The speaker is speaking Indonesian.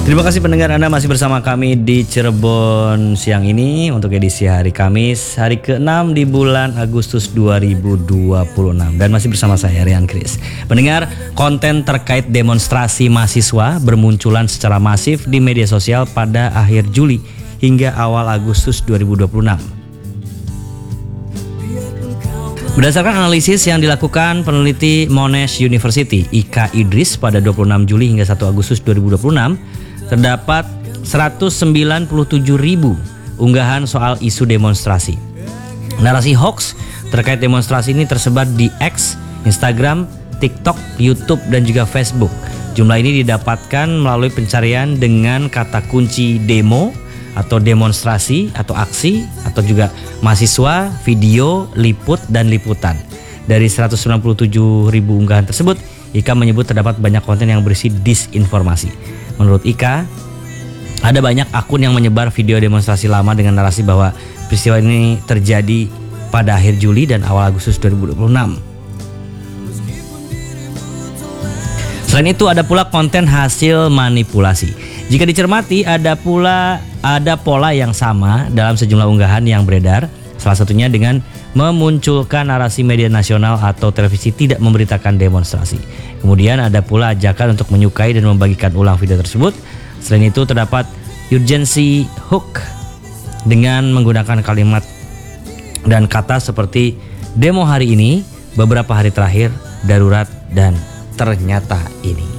Terima kasih pendengar, Anda masih bersama kami di Cirebon siang ini untuk edisi hari Kamis, hari ke-6 di bulan Agustus 2026. Dan masih bersama saya, Rian Kris. Pendengar, konten terkait demonstrasi mahasiswa bermunculan secara masif di media sosial pada akhir Juli hingga awal Agustus 2026. Berdasarkan analisis yang dilakukan peneliti Monash University, Ika Idris, pada 26 Juli hingga 1 Agustus 2026, terdapat 197.000 unggahan soal isu demonstrasi. Narasi hoax terkait demonstrasi ini tersebar di X, Instagram, TikTok, YouTube, dan juga Facebook. Jumlah ini didapatkan melalui pencarian dengan kata kunci demo atau demonstrasi atau aksi atau juga mahasiswa, video, liput, dan liputan. Dari 197.000 unggahan tersebut, Ika menyebut terdapat banyak konten yang berisi disinformasi. Menurut Ika, ada banyak akun yang menyebar video demonstrasi lama dengan narasi bahwa peristiwa ini terjadi pada akhir Juli dan awal Agustus 2026. Selain itu, ada pula konten hasil manipulasi. Jika dicermati, ada pola yang sama dalam sejumlah unggahan yang beredar, salah satunya dengan memunculkan narasi media nasional atau televisi tidak memberitakan demonstrasi. Kemudian ada pula ajakan untuk menyukai dan membagikan ulang video tersebut. Selain itu, terdapat urgency hook dengan menggunakan kalimat dan kata seperti demo hari ini, beberapa hari terakhir, darurat, dan ternyata ini.